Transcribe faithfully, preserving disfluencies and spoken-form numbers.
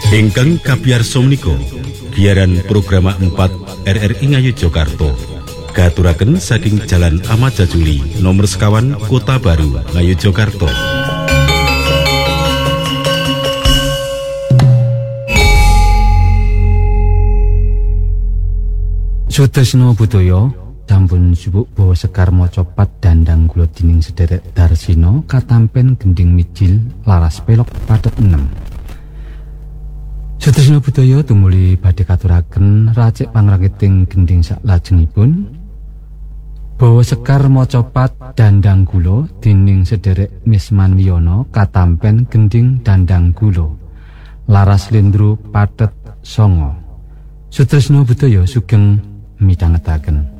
Ingkang kabiyarsa menika giaran program empat R R I Ngayogyakarta katuraken saking Jalan Ahmad Jajuli nomor sekawan Kota Baru Ngayogyakarta. Sutresna budaya sampun subuk bawa sekar maca pat dandang kula dining sederek Darsina katampen gending mijil laras pelok padet enam. Sutresna budaya tumuli badhe katuraken racik pangrakiting gending saklajengipun bawa sekar maca pat dandang kula dining sederek Misman Wiyana katampen gending dandang kula laras lendru padet songo. Sutresna budaya sugeng midhangetaken.